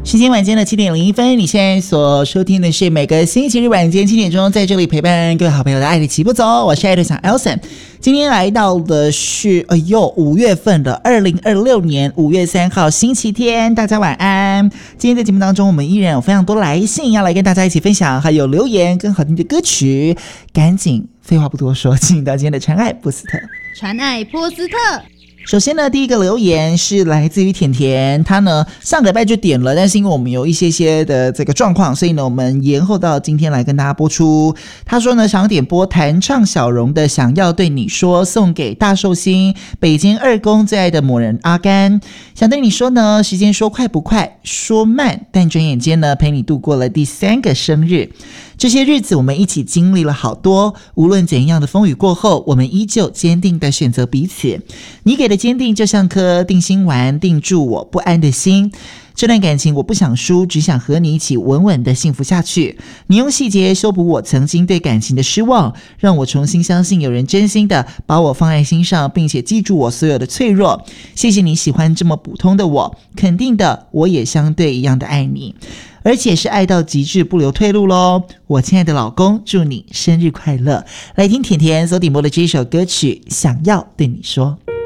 时间晚间的7:01，你现在所收听的是每个星期日晚间7点钟在这里陪伴各位好朋友的爱的起步走，我是爱的小 Elson。今天来到的是5月份的2026年5月3号星期天，大家晚安。今天在节目当中我们依然有非常多来信要来跟大家一起分享，还有留言跟好听的歌曲，赶紧废话不多说，进到今天的传爱波斯特。 传爱波斯特， 首先呢，第一个留言是来自于甜甜，他呢上个礼拜就点了，但是因为我们有一些的这个状况，所以呢我们延后到今天来跟大家播出。他说呢想要点播弹唱小荣的想要对你说，送给大寿星北京二公最爱的某人阿甘。想对你说呢，时间说快不快，说慢，但转眼间呢陪你度过了第3个生日。这些日子我们一起经历了好多，无论怎样的风雨过后，我们依旧坚定地选择彼此。你给的坚定就像颗定心丸，定住我不安的心。这段感情我不想输，只想和你一起稳稳的幸福下去。你用细节修补我曾经对感情的失望，让我重新相信有人真心的把我放在心上，并且记住我所有的脆弱。谢谢你喜欢这么普通的我，肯定的，我也相对一样的爱你，而且是爱到极致，不留退路咯。我亲爱的老公，祝你生日快乐。来听甜甜所点播的这一首歌曲《想要对你说》。